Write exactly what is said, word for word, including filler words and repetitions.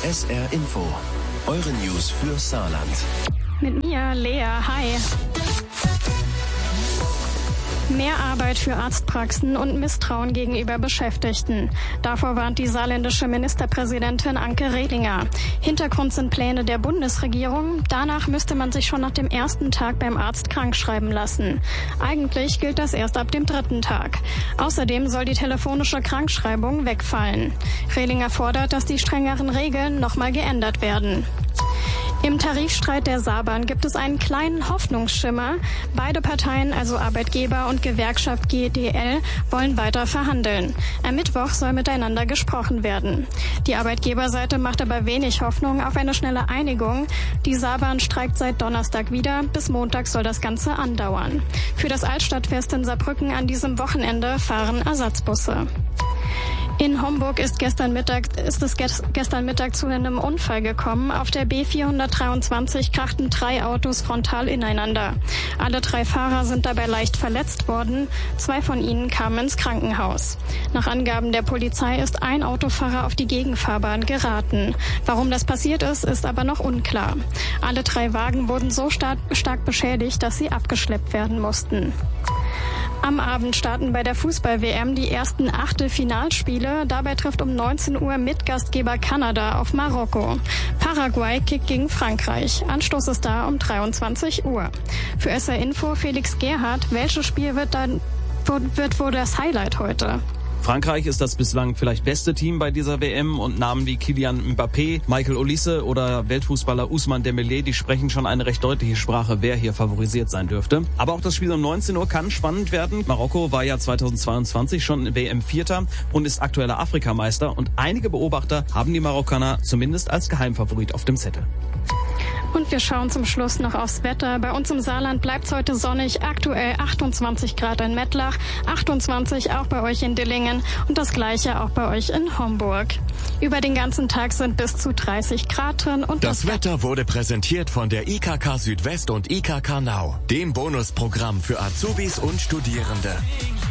S R Info, eure News für Saarland. Mit mir, Lea. Hi. Mehr Arbeit für Arztpraxen und Misstrauen gegenüber Beschäftigten. Davor warnt die saarländische Ministerpräsidentin Anke Rehlinger. Hintergrund sind Pläne der Bundesregierung. Danach müsste man sich schon nach dem ersten Tag beim Arzt krankschreiben lassen. Eigentlich gilt das erst ab dem dritten Tag. Außerdem soll die telefonische Krankschreibung wegfallen. Rehlinger fordert, dass die strengeren Regeln nochmal geändert werden. Im Tarifstreit der Saarbahn gibt es einen kleinen Hoffnungsschimmer. Beide Parteien, also Arbeitgeber und Gewerkschaft G D L, wollen weiter verhandeln. Am Mittwoch soll miteinander gesprochen werden. Die Arbeitgeberseite macht aber wenig Hoffnung auf eine schnelle Einigung. Die Saarbahn streikt seit Donnerstag wieder. Bis Montag soll das Ganze andauern. Für das Altstadtfest in Saarbrücken an diesem Wochenende fahren Ersatzbusse. In Homburg ist gestern Mittag, ist es gestern Mittag zu einem Unfall gekommen. Auf der B vierhundertdreiundzwanzig krachten drei Autos frontal ineinander. Alle drei Fahrer sind dabei leicht verletzt worden. Zwei von ihnen kamen ins Krankenhaus. Nach Angaben der Polizei ist ein Autofahrer auf die Gegenfahrbahn geraten. Warum das passiert ist, ist aber noch unklar. Alle drei Wagen wurden so stark, stark beschädigt, dass sie abgeschleppt werden mussten. Am Abend starten bei der Fußball-W M die ersten Achtelfinalspiele. Dabei trifft um neunzehn Uhr Mitgastgeber Kanada auf Marokko. Paraguay kickt gegen Frankreich. Anstoß ist da um dreiundzwanzig Uhr. Für S R Info Felix Gerhardt. Welches Spiel wird dann wird wohl das Highlight heute? Frankreich ist das bislang vielleicht beste Team bei dieser W M und Namen wie Kylian Mbappé, Michael Olise oder Weltfußballer Ousmane Dembélé, die sprechen schon eine recht deutliche Sprache, wer hier favorisiert sein dürfte. Aber auch das Spiel um neunzehn Uhr kann spannend werden. Marokko war ja zweitausendzweiundzwanzig schon W M-Vierter und ist aktueller Afrikameister und einige Beobachter haben die Marokkaner zumindest als Geheimfavorit auf dem Zettel. Und wir schauen zum Schluss noch aufs Wetter. Bei uns im Saarland bleibt es heute sonnig, aktuell achtundzwanzig Grad in Mettlach, achtundzwanzig auch bei euch in Dillingen und das gleiche auch bei euch in Homburg. Über den ganzen Tag sind bis zu dreißig Grad drin. Und das, das Wetter wurde präsentiert von der I K K Südwest und I K K Now, dem Bonusprogramm für Azubis und Studierende.